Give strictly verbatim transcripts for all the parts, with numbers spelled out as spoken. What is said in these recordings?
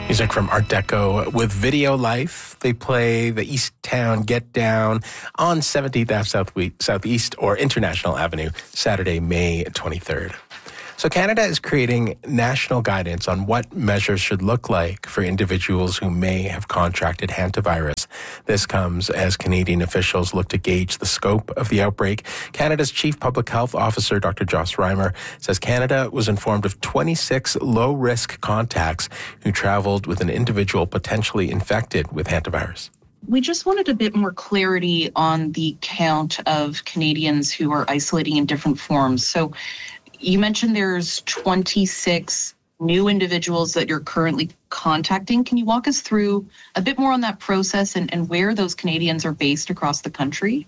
Music from Art Deco with Video Life. They play the East Town Get Down on seventeenth Avenue Southeast or International Avenue, Saturday, May twenty-third. So Canada is creating national guidance on what measures should look like for individuals who may have contracted hantavirus. This comes as Canadian officials look to gauge the scope of the outbreak. Canada's Chief Public Health Officer, Doctor Joss Reimer, says Canada was informed of twenty-six low-risk contacts who traveled with an individual potentially infected with hantavirus. We just wanted a bit more clarity on the count of Canadians who are isolating in different forms. So you mentioned there's twenty-six new individuals that you're currently contacting. Can you walk us through a bit more on that process and, and where those Canadians are based across the country?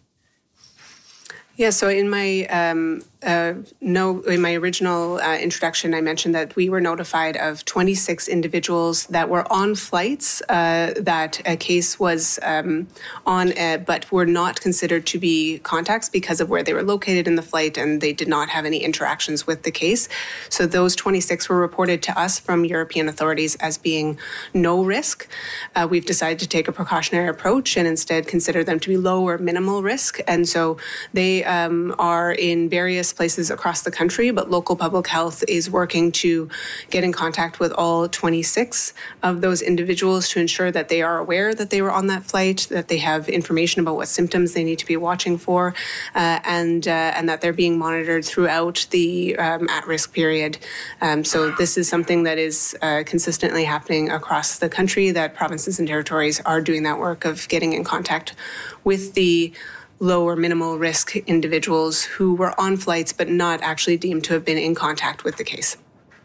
Yeah, so in my um, uh, no, in my original uh, introduction, I mentioned that we were notified of twenty-six individuals that were on flights uh, that a case was um, on, uh, but were not considered to be contacts because of where they were located in the flight, and they did not have any interactions with the case. So those twenty-six were reported to us from European authorities as being no risk. Uh, we've decided to take a precautionary approach and instead consider them to be low or minimal risk, and so they Um, are in various places across the country, but local public health is working to get in contact with all twenty-six of those individuals to ensure that they are aware that they were on that flight, that they have information about what symptoms they need to be watching for, uh, and uh, and that they're being monitored throughout the um, at-risk period. Um, so this is something that is uh, consistently happening across the country, that provinces and territories are doing that work of getting in contact with the low or minimal risk individuals who were on flights but not actually deemed to have been in contact with the case.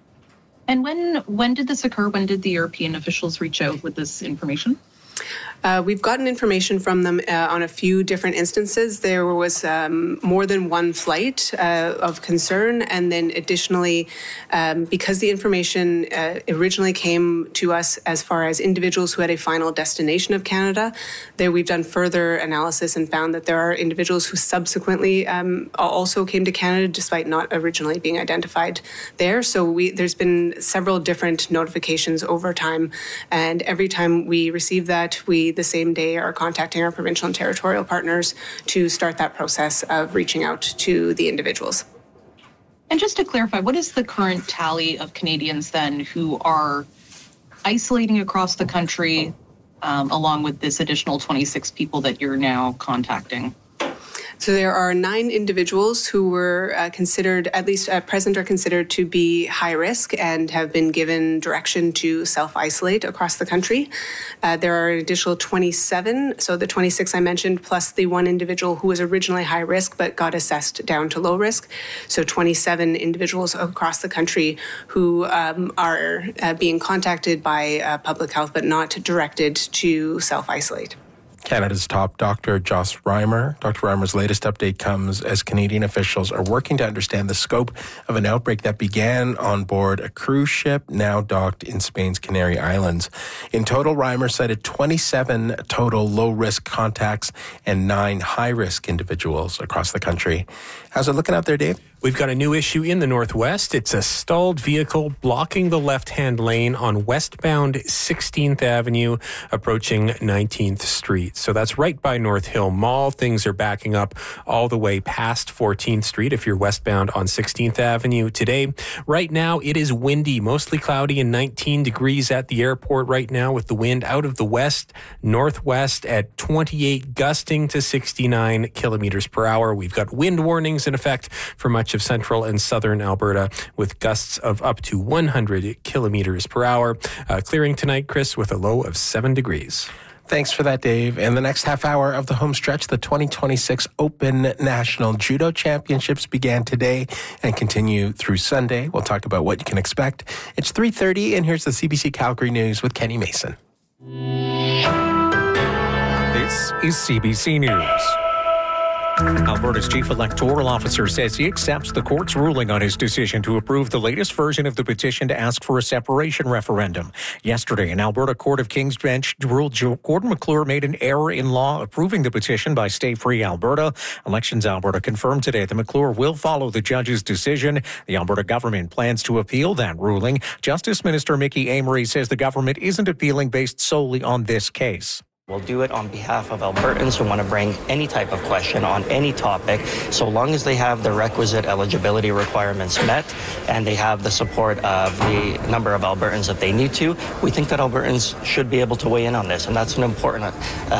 And when when did this occur? When did the European officials reach out with this information? Uh, we've gotten information from them uh, on a few different instances. There was um, more than one flight uh, of concern, and then additionally, um, because the information uh, originally came to us as far as individuals who had a final destination of Canada, there we've done further analysis and found that there are individuals who subsequently um, also came to Canada despite not originally being identified there. So we, there's been several different notifications over time, and every time we receive that, we the same day are contacting our provincial and territorial partners to start that process of reaching out to the individuals. And just to clarify, what is the current tally of Canadians then who are isolating across the country um, along with this additional twenty-six people that you're now contacting? So there are nine individuals who were uh, considered, at least at present, are considered to be high risk and have been given direction to self-isolate across the country. Uh, there are an additional twenty-seven, so the twenty-six I mentioned, plus the one individual who was originally high risk but got assessed down to low risk. So twenty-seven individuals across the country who um, are uh, being contacted by uh, public health but not directed to self-isolate. Canada's top doctor, Joss Reimer. Doctor Reimer's latest update comes as Canadian officials are working to understand the scope of an outbreak that began on board a cruise ship now docked in Spain's Canary Islands. In total, Reimer cited twenty-seven total low-risk contacts and nine high-risk individuals across the country. How's it looking out there, Dave? We've got a new issue in the Northwest. It's a stalled vehicle blocking the left-hand lane on westbound sixteenth Avenue, approaching nineteenth Street. So that's right by North Hill Mall. Things are backing up all the way past fourteenth Street if you're westbound on sixteenth Avenue today. Right now, it is windy, mostly cloudy and nineteen degrees at the airport right now with the wind out of the west, northwest at twenty-eight, gusting to sixty-nine kilometers per hour. We've got wind warnings in effect for much of central and southern Alberta with gusts of up to one hundred kilometers per hour. Uh, clearing tonight, Chris, with a low of seven degrees. Thanks for that, Dave. In the next half hour of the home stretch, the twenty twenty-six Open National Judo Championships began today and continue through Sunday. We'll talk about what you can expect. It's three thirty, and here's the C B C Calgary News with Kenny Mason. This is C B C News. Alberta's chief electoral officer says he accepts the court's ruling on his decision to approve the latest version of the petition to ask for a separation referendum. Yesterday, an Alberta Court of King's bench ruled Gordon McClure made an error in law approving the petition by Stay Free Alberta. Elections Alberta confirmed today that McClure will follow the judge's decision. The Alberta government plans to appeal that ruling. Justice Minister Mickey Amory says the government isn't appealing based solely on this case. We'll do it on behalf of Albertans who want to bring any type of question on any topic, so long as they have the requisite eligibility requirements met and they have the support of the number of Albertans that they need to. We think that Albertans should be able to weigh in on this, and that's an important uh,